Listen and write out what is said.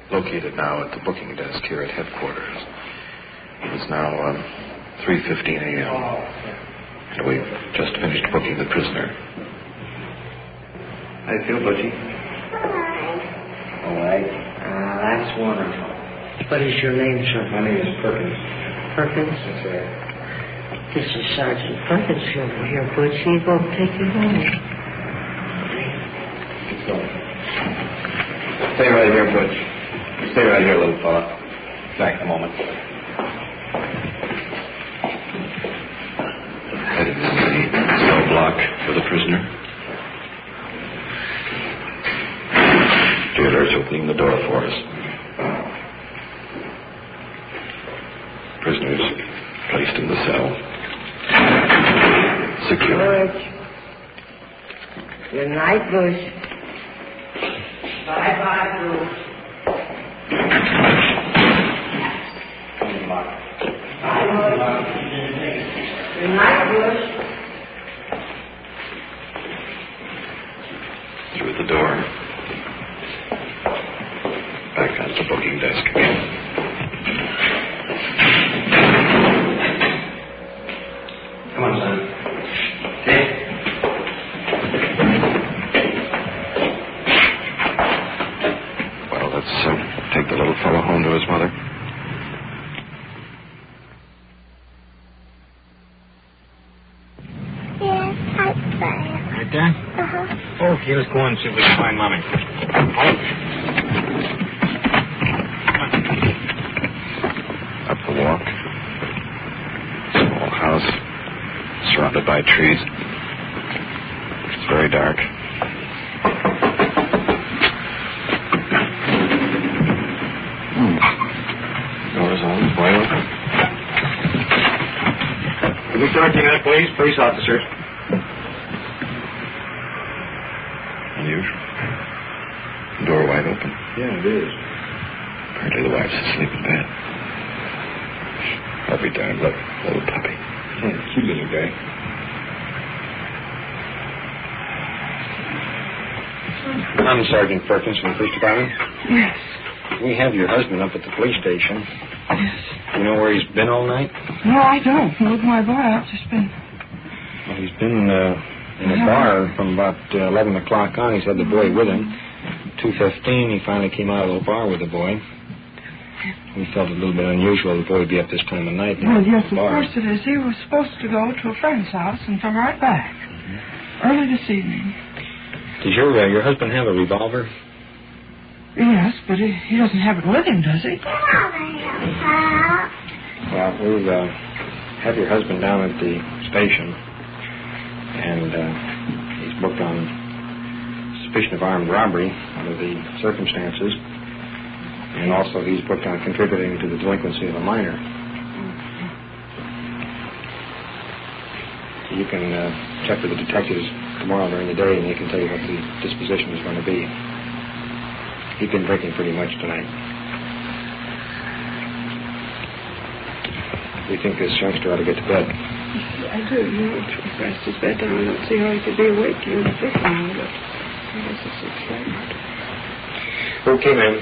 located now at the booking desk here at headquarters. It's now 3:15 a.m. And we've just finished booking the prisoner. How do you feel, Butchie? All right. That's wonderful. What is your name, sir? My name is Perkins. Perkins? That's right. This is Sergeant Perkins over here, Butch. He's going to take you home. Let's go. Stay right here, Butch. Stay right here, little fella. Back in a moment. Headed in the cell block for the prisoner. Jailer's opening the door for us. Prisoners placed in the cell. Secure. Butch. Good night, Butch. Bye-bye, Bruce. Good night, Bush. Through the door. Back on the booking desk again. Come on, son. Okay. Well, let's take the little fellow home to his mother. Right there? Uh-huh. Okay, let's go on and see if we can find Mommy. Up the walk. Small house. Surrounded by trees. It's very dark. Doors on, wide open. Can we start taking that, please? Police officers. Unusual. Door wide open. Yeah, it is. Apparently the wife's asleep in bed. I'll be darned. Look, little puppy. Yeah, cute little guy. I'm Sergeant Perkins from the police department. Yes. We have your husband up at the police station. Yes. You know where he's been all night? No, I don't. With my bar, I've just been... Well, he's been in a bar from about 11 o'clock on. He's had the boy with him. 2:15, he finally came out of the bar with the boy. We felt it a little bit unusual the boy would be up this time of night. Well, yes, of course it is. He was supposed to go to a friend's house and come right back. Early this evening. Does your husband have a revolver? Yes, but he doesn't have it with him, does he? Well, we've had your husband down at the station, and he's booked on suspicion of armed robbery under the circumstances, and also he's booked on contributing to the delinquency of a minor. So you can check with the detectives tomorrow during the day, and they can tell you what the disposition is going to be. He's been drinking pretty much tonight. We think this youngster ought to get to bed. I do. You know, to rest his bed down. I don't see how he could be awake even at this hour, but I guess it's excitement. Okay, ma'am.